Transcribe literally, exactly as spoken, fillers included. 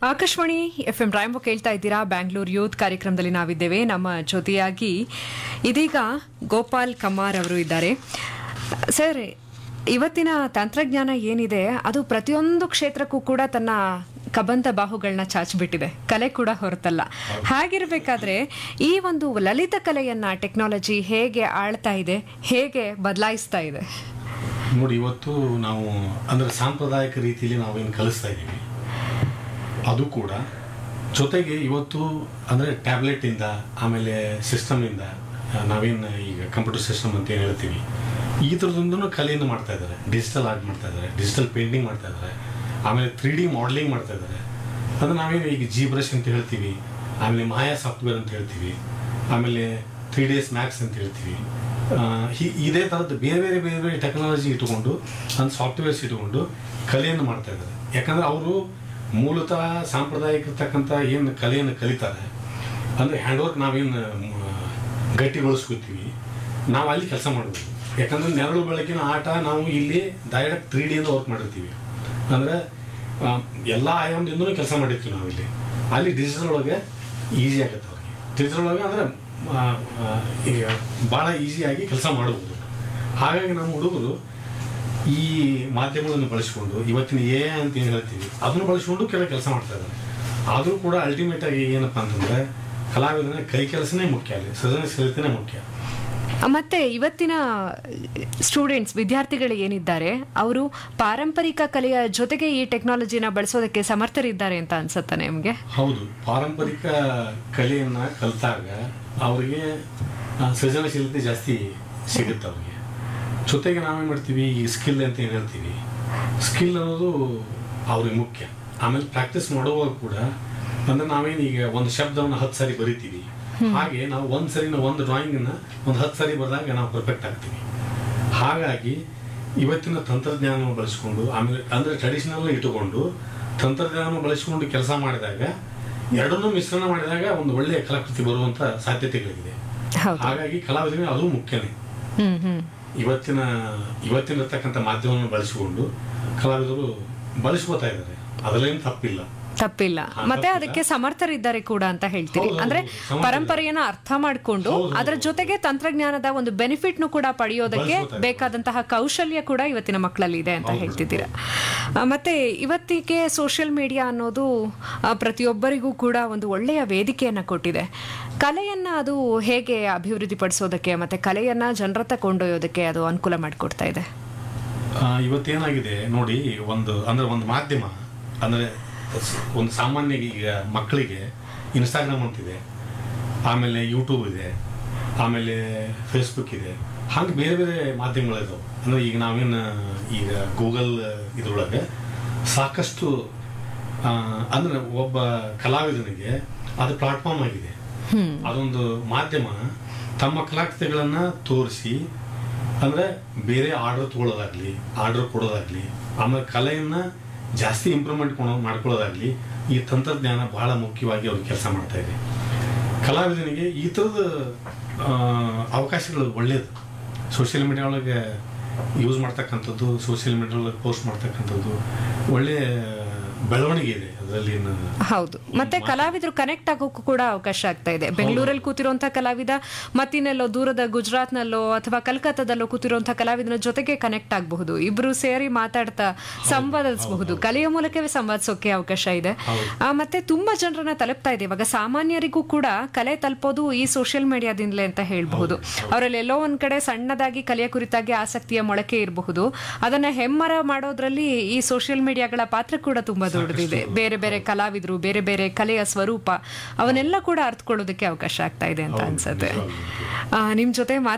Akashvani F M ರಾಯಂಬ ಕೇಳ್ತಾ ಇದ್ದೀರಾ. Bangalore youth ಕಾರ್ಯಕ್ರಮದಲ್ಲಿ ನಾವಿದ್ದೇವೆ. ನಮ್ಮ ಜೊತೆಯಾಗಿ ಇದೀಗ ಗೋಪಾಲ್ ಕಮಾರ್ ಅವರು ಇದ್ದಾರೆ. ಸರ್, ಇವತ್ತಿನ ತಂತ್ರಜ್ಞಾನ ಏನಿದೆ ಅದು ಪ್ರತಿಯೊಂದು ಕ್ಷೇತ್ರಕ್ಕೂ ಕೂಡ ತನ್ನ ಕಬಂತ ಬಾಹುಗಳನ್ನ ಚಾಚಿಬಿಟ್ಟಿದೆ, ಕಲೆ ಕೂಡ ಹೊರತಲ್ಲ. ಹಾಗಿರಬೇಕಾದ್ರೆ ಈ ಒಂದು ಲಲಿತ ಕಲೆಯನ್ನ ಟೆಕ್ನಾಲಜಿ ಹೇಗೆ ಆಳ್ತಾ ಇದೆ, ಹೇಗೆ ಬದಲಾಯಿಸ್ತಾ ಇದೆ? ನೋಡಿ, ಇವತ್ತು ನಾವು ಅಂದರೆ ಸಾಂಪ್ರದಾಯಿಕ ರೀತಿಯಲ್ಲಿ ನಾವೇನು ಕಲಿಸ್ತಾ ಇದ್ದೀವಿ ಅದು ಕೂಡ ಜೊತೆಗೆ ಇವತ್ತು ಅಂದರೆ ಟ್ಯಾಬ್ಲೆಟಿಂದ ಆಮೇಲೆ ಸಿಸ್ಟಮಿಂದ ನಾವೇನು ಈಗ ಕಂಪ್ಯೂಟರ್ ಸಿಸ್ಟಮ್ ಅಂತ ಏನು ಹೇಳ್ತೀವಿ, ಈ ಥರದೊಂದೂ ಕಲೆಯನ್ನು ಮಾಡ್ತಾ ಇದ್ದಾರೆ. ಡಿಜಿಟಲ್ ಆರ್ಟ್ ಮಾಡ್ತಾ ಇದ್ದಾರೆ, ಡಿಜಿಟಲ್ ಪೇಂಟಿಂಗ್ ಮಾಡ್ತಾ ಇದ್ದಾರೆ, ಆಮೇಲೆ ತ್ರೀ ಡಿ ಮಾಡಲಿಂಗ್ ಮಾಡ್ತಾ ಇದ್ದಾರೆ. ಅದು ನಾವೇನು ಈಗ ಜಿ ಬ್ರಷ್ ಅಂತ ಹೇಳ್ತೀವಿ, ಆಮೇಲೆ ಮಾಯಾ ಸಾಫ್ಟ್ವೇರ್ ಅಂತ ಹೇಳ್ತೀವಿ, ಆಮೇಲೆ ತ್ರೀ ಡೇಸ್ ಮ್ಯಾಕ್ಸ್ ಅಂತ ಹೇಳ್ತೀವಿ. ಇದೇ ಥರದ್ದು ಬೇರೆ ಬೇರೆ ಬೇರೆ ಬೇರೆ ಟೆಕ್ನಾಲಜಿ ಇಟ್ಟುಕೊಂಡು ಒಂದು ಸಾಫ್ಟ್ವೇರ್ಸ್ ಇಟ್ಟುಕೊಂಡು ಕಲೆಯನ್ನು ಮಾಡ್ತಾ ಇದ್ದಾರೆ. ಯಾಕಂದರೆ ಅವರು ಮೂಲತಃ ಸಾಂಪ್ರದಾಯಿಕ ಇರ್ತಕ್ಕಂಥ ಏನು ಕಲೆಯನ್ನು ಕಲಿತಾರೆ ಅಂದರೆ ಹ್ಯಾಂಡ್ ವರ್ಕ್ ನಾವೇನು ಗಟ್ಟಿಗೊಳಿಸ್ಕೊತೀವಿ, ನಾವು ಅಲ್ಲಿ ಕೆಲಸ ಮಾಡ್ಬೋದು. ಯಾಕಂದರೆ ನೆರಳು ಬೆಳಕಿನ ಆಟ ನಾವು ಇಲ್ಲಿ ಡೈರೆಕ್ಟ್ ತ್ರೀ ಡಿಯಿಂದ ವರ್ಕ್ ಮಾಡಿರ್ತೀವಿ. ಅಂದರೆ ಎಲ್ಲ ಆಯಾಮದಿಂದನೂ ಕೆಲಸ ಮಾಡಿರ್ತೀವಿ ನಾವು ಇಲ್ಲಿ. ಅಲ್ಲಿ ಡಿಜಿಟಲ್ ಒಳಗೆ ಈಸಿ ಆಗುತ್ತೆ ಅವ್ರಿಗೆ. ಡಿಜಿಟಲ್ ಒಳಗೆ ಅಂದರೆ ಈಗ ಭಾಳ ಈಸಿಯಾಗಿ ಕೆಲಸ ಮಾಡ್ಬೋದು. ಹಾಗಾಗಿ ನಮ್ಮ ಹುಡುಗರು ಈ ಮಾಧ್ಯಮಗಳನ್ನು ಬಳಸಿಕೊಂಡು ಇವತ್ತಿನ ಎ ಐ ಅಂತ ಏನು ಹೇಳ್ತೀವಿ ಅದನ್ನು ಬಳಸಿಕೊಂಡು ಕೆಲ ಕೆಲಸ ಮಾಡ್ತಾ ಇದ್ದಾರೆ. ಆದರೂ ಕೂಡ ಅಲ್ಟಿಮೇಟ್ ಆಗಿ ಏನಪ್ಪ ಅಂತಂದರೆ ಕಲಾವಿದನ ಕೈ ಕೆಲಸನೇ ಮುಖ್ಯ, ಅಲ್ಲಿ ಸೃಜನಶೀಲತೆನೇ ಮುಖ್ಯ. ಮತ್ತೆ ಇವತ್ತಿನ ಸ್ಟೂಡೆಂಟ್ಸ್ ವಿದ್ಯಾರ್ಥಿಗಳು ಏನಿದ್ದಾರೆ ಅವರು ಪಾರಂಪರಿಕ ಕಲೆಯ ಜೊತೆಗೆ ಈ ಟೆಕ್ನಾಲಜಿನ ಬಳಸೋದಕ್ಕೆ ಸಮರ್ಥರಿದ್ದಾರೆ ಅಂತ ಅನ್ಸುತ್ತೆ ನಿಮಗೆ? ಹೌದು, ಪಾರಂಪರಿಕ ಕಲೆಯನ್ನು ಕಲಿತಾಗ ಅವರಿಗೆ ಸೃಜನಶೀಲತೆ ಜಾಸ್ತಿ ಸಿಗುತ್ತೆ. ಅವ್ರಿಗೆ ಜೊತೆಗೆ ನಾವೇನು ಮಾಡ್ತೀವಿ, ಈ ಸ್ಕಿಲ್ ಅಂತ ಏನು ಹೇಳ್ತೀವಿ, ಸ್ಕಿಲ್ ಅನ್ನೋದು ಅವ್ರಿಗೆ ಮುಖ್ಯ. ಆಮೇಲೆ ಪ್ರಾಕ್ಟೀಸ್ ಮಾಡುವಾಗ ಕೂಡ ಅಂದರೆ ನಾವೇನು ಈಗ ಒಂದು ಶಬ್ದವನ್ನು ಹತ್ತು ಸಾರಿ ಬರಿತೀವಿ, ಹಾಗೆ ನಾವು ಒಂದು ಸರಿ ನಾವು ಒಂದು ಡ್ರಾಯಿಂಗನ್ನು ಒಂದು ಹತ್ತು ಸಾರಿ ಬರೆದಾಗ ನಾವು ಪರ್ಫೆಕ್ಟ್ ಆಗ್ತೀವಿ. ಹಾಗಾಗಿ ಇವತ್ತಿನ ತಂತ್ರಜ್ಞಾನವನ್ನು ಬಳಸಿಕೊಂಡು ಆಮೇಲೆ ಅಂದರೆ ಟ್ರೆಡಿಷನಲ್ ಇಟ್ಟುಕೊಂಡು ತಂತ್ರಜ್ಞಾನ ಬಳಸಿಕೊಂಡು ಕೆಲಸ ಮಾಡಿದಾಗ ಎರಡನ್ನೂ ಮಿಶ್ರಣ ಮಾಡಿದಾಗ ಒಂದು ಒಳ್ಳೆಯ ಕಲಾಕೃತಿ ಬರುವಂಥ ಸಾಧ್ಯತೆಗಳಿದೆ. ಹಾಗಾಗಿ ಕಲಾವಿದರಿಗೆ ಅದು ಮುಖ್ಯನೇ. ಇವತ್ತಿನ ಇವತ್ತಿನ ಇರ್ತಕ್ಕಂಥ ಮಾಧ್ಯಮವನ್ನು ಬಳಸಿಕೊಂಡು ಕಲಾವಿದರು ಬಳಸ್ಕೋತಾ ಇದ್ದಾರೆ, ಅದರಲ್ಲೇನು ತಪ್ಪಿಲ್ಲ ತಪ್ಪಿಲ್ಲ ಮತ್ತೆ ಅದಕ್ಕೆ ಸಮರ್ಥರಿದ್ದಾರೆ ಕೂಡ ಅಂತ ಹೇಳ್ತೀರಿ. ಅಂದ್ರೆ ಪರಂಪರೆಯನ್ನ ಅರ್ಥ ಮಾಡಿಕೊಂಡು ಅದರ ಜೊತೆಗೆ ತಂತ್ರಜ್ಞಾನದ ಒಂದು ಬೆನಿಫಿಟ್ನು ಕೂಡ ಪಡೆಯೋದಕ್ಕೆ ಬೇಕಾದಂತಹ ಕೌಶಲ್ಯ ಕೂಡ ಇವತ್ತಿನ ಮಕ್ಕಳಲ್ಲಿ ಇದೆ ಅಂತ ಹೇಳ್ತಿದ್ದೀರಾ. ಮತ್ತೆ ಇವತ್ತಿಗೆ ಸೋಷಿಯಲ್ ಮೀಡಿಯಾ ಅನ್ನೋದು ಪ್ರತಿಯೊಬ್ಬರಿಗೂ ಕೂಡ ಒಂದು ಒಳ್ಳೆಯ ವೇದಿಕೆಯನ್ನ ಕೊಟ್ಟಿದೆ. ಕಲೆಯನ್ನ ಅದು ಹೇಗೆ ಅಭಿವೃದ್ಧಿ ಪಡಿಸೋದಕ್ಕೆ ಮತ್ತೆ ಕಲೆಯನ್ನ ಜನರತ್ತ ಕೊಂಡೊಯ್ಯೋದಕ್ಕೆ ಅದು ಅನುಕೂಲ ಮಾಡಿಕೊಡ್ತಾ ಇದೆ. ಇವತ್ತೇನಾಗಿದೆ ನೋಡಿ, ಒಂದು ಅಂದ್ರೆ ಒಂದು ಮಾಧ್ಯಮ ಅಂದ್ರೆ ಒಂದು ಸಾಮಾನ್ಯ ಈಗ ಮಕ್ಕಳಿಗೆ ಇನ್ಸ್ಟಾಗ್ರಾಮ್ ಅಂತಿದೆ, ಆಮೇಲೆ ಯೂಟ್ಯೂಬ್ ಇದೆ, ಆಮೇಲೆ ಫೇಸ್ಬುಕ್ ಇದೆ, ಹಾಗೆ ಬೇರೆ ಬೇರೆ ಮಾಧ್ಯಮಗಳಿದಾವೆ. ಅಂದರೆ ಈಗ ನಾವೇನು ಈಗ ಗೂಗಲ್ ಇದ್ರೊಳಗೆ ಸಾಕಷ್ಟು ಅಂದರೆ ಒಬ್ಬ ಕಲಾವಿದನಿಗೆ ಅದು ಪ್ಲಾಟ್ಫಾರ್ಮ್ ಆಗಿದೆ. ಅದೊಂದು ಮಾಧ್ಯಮ ತಮ್ಮ ಕಲಾಕೃತಿಗಳನ್ನು ತೋರಿಸಿ ಅಂದರೆ ಬೇರೆ ಆರ್ಡರ್ ತಗೊಳ್ಳೋದಾಗಲಿ, ಆರ್ಡರ್ ಕೊಡೋದಾಗಲಿ, ಆಮೇಲೆ ಕಲೆಯನ್ನು ಜಾಸ್ತಿ ಇಂಪ್ರೂವ್ಮೆಂಟ್ ಮಾಡ್ಕೊಳ್ಳೋದಾಗಲಿ ಈ ತಂತ್ರಜ್ಞಾನ ಬಹಳ ಮುಖ್ಯವಾಗಿ ಅವ್ರು ಕೆಲಸ ಮಾಡ್ತಾ ಇದೆ. ಕಲಾವಿದನಿಗೆ ಈ ಥರದ ಅವಕಾಶಗಳು ಒಳ್ಳೆಯದು. ಸೋಷಿಯಲ್ ಮೀಡಿಯಾ ಒಳಗೆ ಯೂಸ್ ಮಾಡ್ತಕ್ಕಂಥದ್ದು, ಸೋಷಿಯಲ್ ಮೀಡಿಯಾ ಒಳಗೆ ಪೋಸ್ಟ್ ಮಾಡ್ತಕ್ಕಂಥದ್ದು ಒಳ್ಳೆಯ ಬೆಳವಣಿಗೆ ಇದೆ ಅದರಲ್ಲಿ. ಹೌದು, ಮತ್ತೆ ಕಲಾವಿದರು ಕನೆಕ್ಟ್ ಆಗೋಕ್ಕೂ ಕೂಡ ಅವಕಾಶ ಆಗ್ತಾ ಇದೆ. ಬೆಂಗಳೂರಲ್ಲಿ ಕೂತಿರುವಂತಹ ಕಲಾವಿದ ಮತ್ತಿನೆಲ್ಲೋ ದೂರದ ಗುಜರಾತ್ನಲ್ಲೋ ಅಥವಾ ಕಲ್ಕತ್ತಾದಲ್ಲೋ ಕೂತಿರುವಂತಹ ಕಲಾವಿದನ ಜೊತೆಗೆ ಕನೆಕ್ಟ್ ಆಗಬಹುದು. ಇಬ್ರು ಸೇರಿ ಮಾತಾಡ್ತಾ ಸಂವಾದಿಸಬಹುದು. ಕಲೆಯ ಮೂಲಕವೇ ಸಂವಾದಿಸೋಕೆ ಅವಕಾಶ ಇದೆ. ಮತ್ತೆ ತುಂಬಾ ಜನರನ್ನ ತಲುಪ್ತಾ ಇದೆ. ಇವಾಗ ಸಾಮಾನ್ಯರಿಗೂ ಕೂಡ ಕಲೆ ತಲುಪೋದು ಈ ಸೋಷಿಯಲ್ ಮೀಡಿಯಾದಿಂದಲೇ ಅಂತ ಹೇಳ್ಬಹುದು. ಅವರಲ್ಲಿ ಎಲ್ಲೋ ಒಂದ್ ಕಡೆ ಸಣ್ಣದಾಗಿ ಕಲೆಯ ಕುರಿತಾಗಿ ಆಸಕ್ತಿಯ ಮೊಳಕೆ ಇರಬಹುದು. ಅದನ್ನ ಹೆಮ್ಮರ ಮಾಡೋದ್ರಲ್ಲಿ ಈ ಸೋಷಿಯಲ್ ಮೀಡಿಯಾಗಳ ಪಾತ್ರ ಕೂಡ ತುಂಬಾ ದೊಡ್ಡದಿದೆ. ಬೇರೆ ಬೇರೆ ಕಲಾವಿದರು, ಬೇರೆ ಬೇರೆ ಕಲೆಯ ಸ್ವರೂಪ ಅವನ್ನೆಲ್ಲ ಕೂಡ ಅರ್ಥಕೊಳ್ಳೋದಕ್ಕೆ ಅವಕಾಶ ಆಗ್ತಾ ಇದೆ ಅಂತ ಅನ್ಸುತ್ತೆ. ನಿಮ್ ಜೊತೆ